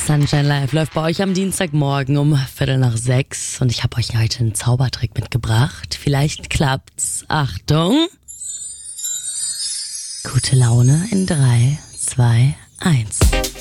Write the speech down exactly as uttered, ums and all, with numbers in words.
Sunshine Live läuft bei euch am Dienstagmorgen um Viertel nach sechs und ich habe euch heute einen Zaubertrick mitgebracht. Vielleicht klappt's. Achtung! Gute Laune in drei, zwei, eins.